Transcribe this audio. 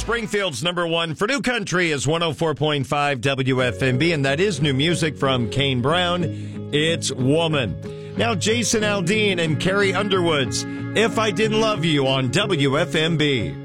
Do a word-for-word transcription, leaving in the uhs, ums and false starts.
Springfield's number one for new country is one oh four point five W F M B, and that is new music from Kane Brown. It's Woman. Now, Jason Aldean and Carrie Underwood's If I Didn't Love You on W F M B.